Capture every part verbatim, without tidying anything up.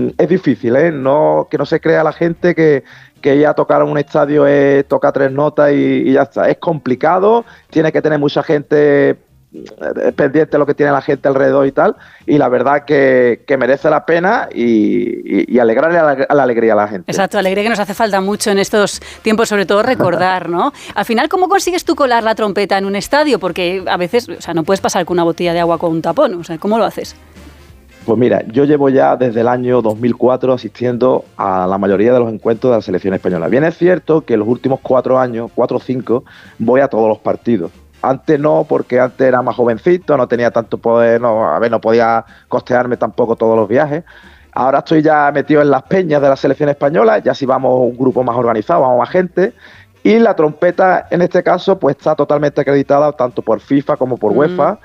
mmm, es difícil, ¿eh? No, que no se crea la gente que, que ya tocar en un estadio es tocar tres notas y, y ya está. Es complicado, tiene que tener mucha gente pendiente de lo que tiene la gente alrededor y tal, y la verdad que, que merece la pena y, y, y alegrarle a la, a la alegría a la gente. Exacto, alegría que nos hace falta mucho en estos tiempos, sobre todo recordar, ¿no? Al final, ¿cómo consigues tú colar la trompeta en un estadio? Porque a veces, o sea, no puedes pasar con una botella de agua con un tapón, o sea, ¿cómo lo haces? Pues mira, yo llevo ya desde el año dos mil cuatro asistiendo a la mayoría de los encuentros de la selección española. Bien es cierto que los últimos cuatro años, cuatro o cinco, voy a todos los partidos. Antes no, porque antes era más jovencito, no tenía tanto poder, no, a ver, no podía costearme tampoco todos los viajes. Ahora estoy ya metido en las peñas de la selección española, ya si vamos un grupo más organizado, vamos más gente. Y la trompeta, en este caso, pues está totalmente acreditada tanto por FIFA como por mm. UEFA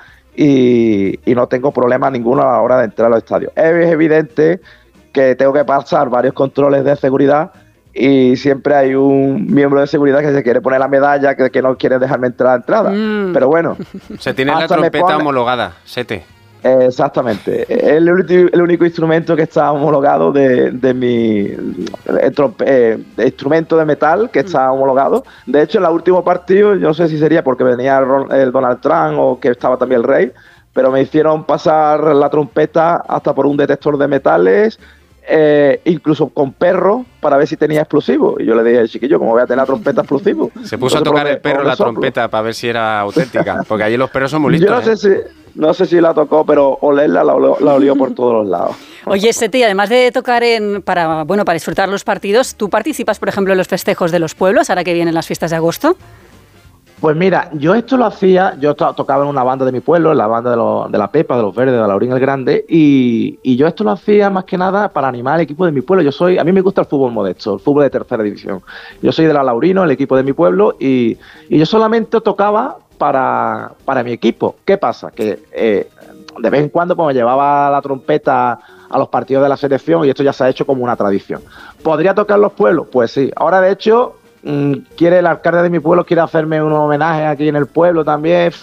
y, y no tengo problema ninguno a la hora de entrar a los estadios. Es evidente que tengo que pasar varios controles de seguridad y siempre hay un miembro de seguridad que se quiere poner la medalla, que, que no quiere dejarme entrar a la entrada. Mm. Pero bueno. Se tiene la trompeta pone... homologada, Sete. Eh, exactamente. Es el, el único instrumento que está homologado de, de mi eh, trompe, eh, de instrumento de metal que está mm. homologado. De hecho, en el último partido, yo no sé si sería porque venía el, el Donald Trump o que estaba también el rey, pero me hicieron pasar la trompeta hasta por un detector de metales. Eh, incluso con perro para ver si tenía explosivo, y yo le dije, chiquillo, ¿cómo voy a tener la trompeta explosivo? Se puso a tocar el perro la trompeta para ver si era auténtica, porque allí los perros son muy listos. Yo no sé, ¿eh? si, no sé si la tocó, pero olerla la, la olió por todos los lados. Oye, Sete, además de tocar en para bueno para disfrutar los partidos, ¿tú participas, por ejemplo, en los festejos de los pueblos, ahora que vienen las fiestas de agosto? Pues mira, yo esto lo hacía, yo to- tocaba en una banda de mi pueblo, en la banda de, lo, de la Pepa, de los Verdes, de Laurín el Grande, y, y yo esto lo hacía más que nada para animar al equipo de mi pueblo. Yo soy, a mí me gusta el fútbol modesto, el fútbol de tercera división. Yo soy de la Laurino, el equipo de mi pueblo, y, y yo solamente tocaba para, para mi equipo. ¿Qué pasa? Que eh, de vez en cuando pues, me llevaba la trompeta a los partidos de la selección y esto ya se ha hecho como una tradición. ¿Podría tocar los pueblos? Pues sí. Ahora, de hecho... quiere el alcalde de mi pueblo quiere hacerme un homenaje aquí en el pueblo también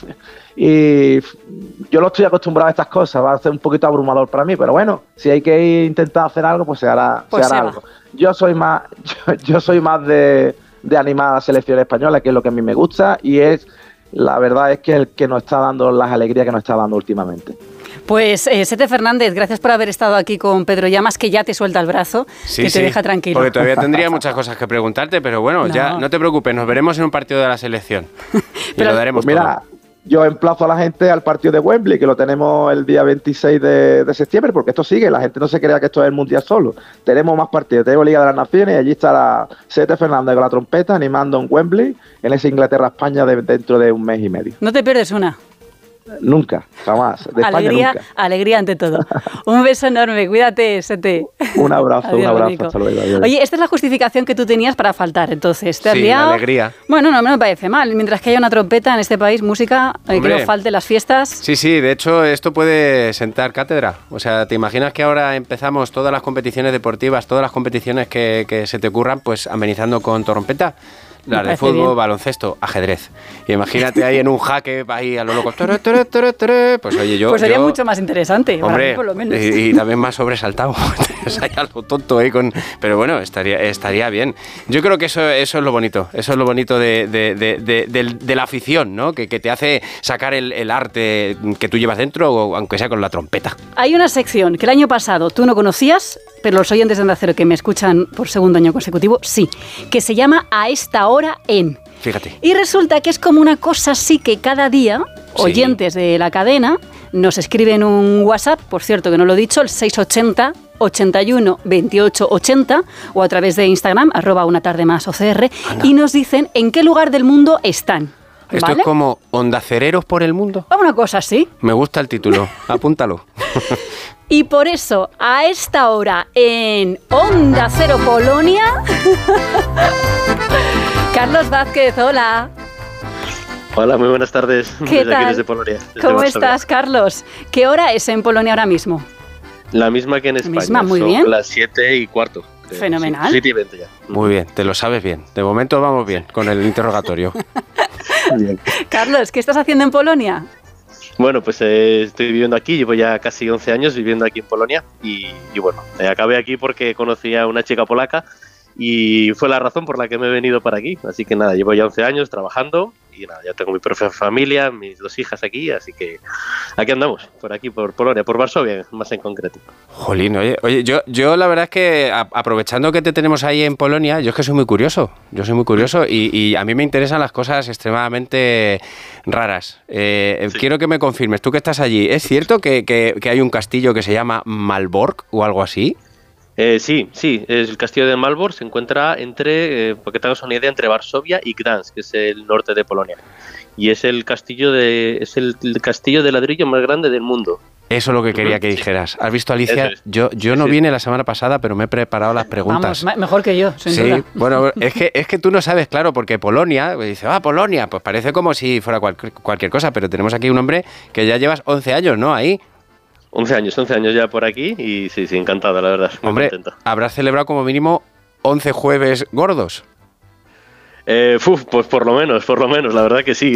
y yo no estoy acostumbrado a estas cosas, va a ser un poquito abrumador para mí, pero bueno, si hay que intentar hacer algo pues se hará, pues se hará se algo. Yo soy más yo, yo soy más de, de animar a la selección española, que es lo que a mí me gusta, y es la verdad es que el que nos está dando las alegrías que nos está dando últimamente. Pues eh, Sete Fernández, gracias por haber estado aquí con Pedro Llamas, que ya te suelta el brazo, sí, que te sí, deja tranquilo. Porque todavía tendría muchas cosas que preguntarte, pero bueno, no. ya no te preocupes, nos veremos en un partido de la selección. Y pero, lo daremos pues mira, todo. Yo emplazo a la gente al partido de Wembley, que lo tenemos el día veintiséis de, de septiembre, porque esto sigue, la gente no se crea que esto es el Mundial solo. Tenemos más partidos, tenemos Liga de las Naciones, y allí estará Sete Fernández con la trompeta animando en Wembley, en esa Inglaterra-España de, dentro de un mes y medio. No te pierdes una. Nunca, jamás. De alegría, España, nunca. Alegría ante todo. Un beso enorme, cuídate, Sete. Un abrazo, adiós, un abrazo. Hasta luego, adiós. Oye, esta es la justificación que tú tenías para faltar, entonces. ¿Te has sí, liado? Alegría. Bueno, no, no me parece mal. Mientras que haya una trompeta en este país, música, eh, que no falte las fiestas. Sí, sí, de hecho esto puede sentar cátedra. O sea, ¿te imaginas que ahora empezamos todas las competiciones deportivas, todas las competiciones que, que se te ocurran, pues amenizando con trompeta? Las de fútbol, bien. Baloncesto, ajedrez. Y imagínate ahí en un jaque, ahí a lo loco. Tere, tere, tere, tere. Pues oye, yo... Pues sería yo, mucho más interesante, hombre, para mí por lo menos. Y, y también más sobresaltado. Hay algo tonto ahí con... Pero bueno, estaría, estaría bien. Yo creo que eso, eso es lo bonito. Eso es lo bonito de, de, de, de, de, de la afición, ¿no? Que, que te hace sacar el, el arte que tú llevas dentro, o aunque sea con la trompeta. Hay una sección que el año pasado tú no conocías, pero los oyentes de Onda Cero que me escuchan por segundo año consecutivo, sí, que se llama A Esta Hora En. Fíjate. Y resulta que es como una cosa así que cada día, sí. oyentes de la cadena, nos escriben un WhatsApp, por cierto que no lo he dicho, el seis ochenta, ochenta y uno, veintiocho ochenta, o a través de Instagram, arroba una tarde más O C R, Ana. Y nos dicen en qué lugar del mundo están. ¿Esto ¿Vale? es como Ondacereros por el mundo? Una cosa así. Me gusta el título, apúntalo. Y por eso, a esta hora, en Onda Cero Polonia, Carlos Vázquez, hola. Hola, muy buenas tardes. ¿Qué desde tal? Aquí desde Polonia. Desde ¿Cómo Varsovia. estás, Carlos? ¿Qué hora es en Polonia ahora mismo? La misma que en España. Misma, muy Son bien. las siete y cuarto. Creo. Fenomenal. siete y veinte ya. Muy bien, te lo sabes bien. De momento vamos bien con el interrogatorio. Bien. Carlos, ¿qué estás haciendo en Polonia? Bueno, pues eh, estoy viviendo aquí, llevo ya casi once años viviendo aquí en Polonia y, y bueno, eh, acabé aquí porque conocí a una chica polaca y fue la razón por la que me he venido para aquí. Así que nada, llevo ya once años trabajando y nada, ya tengo mi propia familia, mis dos hijas aquí, así que aquí andamos, por aquí, por Polonia, por Varsovia más en concreto. Jolín, oye, oye yo, yo la verdad es que a, aprovechando que te tenemos ahí en Polonia, yo es que soy muy curioso, yo soy muy curioso y, y a mí me interesan las cosas extremadamente raras. Eh, sí. Quiero que me confirmes, tú que estás allí, ¿es cierto que, que, que hay un castillo que se llama Malbork o algo así? Eh, sí, sí, el castillo de Malbork se encuentra entre, eh, porque te hagas una idea, entre Varsovia y Gdansk, que es el norte de Polonia. Y es el castillo de es el, el castillo de ladrillo más grande del mundo. Eso es lo que quería que dijeras. ¿Has visto, Alicia? Es. Yo, yo no vine la semana pasada, pero me he preparado las preguntas. Vamos, mejor que yo, sin sí, duda. Bueno, es que, es que tú no sabes, claro, porque Polonia, pues dice, ah, Polonia, pues parece como si fuera cual, cualquier cosa, pero tenemos aquí un hombre que ya llevas once años, ¿no? Ahí. once años, once años ya por aquí y sí, sí, encantado, la verdad. Muy Hombre, contento. Habrás celebrado como mínimo once jueves gordos. Eh, uf, pues por lo menos, por lo menos, la verdad que sí.